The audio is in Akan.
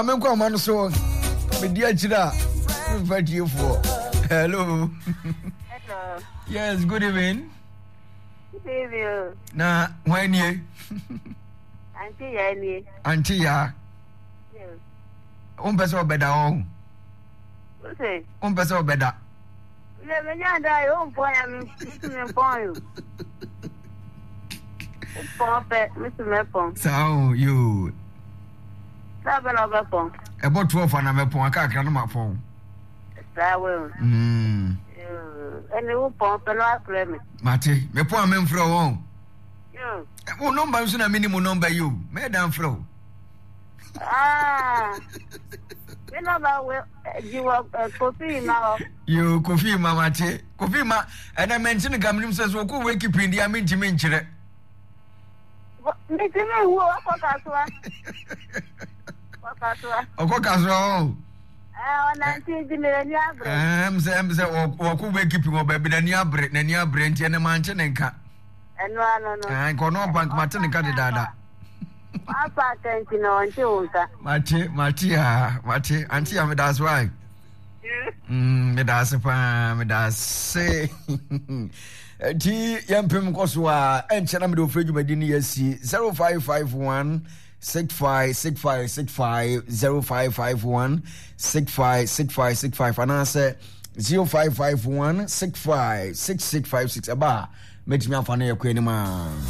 Amenko man so me dia chira. Invite you for. Hello. Hello. Yes, good evening. Good evening. Na when you? Auntie Yani. Auntie ya. Yes. Pese obeda o. Okay. Pese obeda. Le me nyanda yo mpoya me mpoyo. Pompe, me pom. So you. Sabe no be pom. About 12 na me pon aka akra no ma pon. Sawe. Ene wo pompe no akra me. Mate, me pon me mfro won. Yo. Wo number so na minimum number you. Me dan fro. Ah. Me no ba we jiwa kofi ma. You kofi ma mate. Kofi ma and I mention gamnim says wo ko we keep in dia me ntimi nkyere. Me timi wo akokaswa. Okokaswa. Ona ntinji me ni abre. Mse wo ko we keep wo ba bi na ni abre nti ene ma nche nka. No. Ko no bank mate nka de dada. Apa tenti no nti unka. Mate anti ya me that's why. Me that's pa me that's ti yampem koso a enche na me do freju madini yasi 0551 656565 0551 656565 anase 0551 656656 aba metimi afane yakweni ma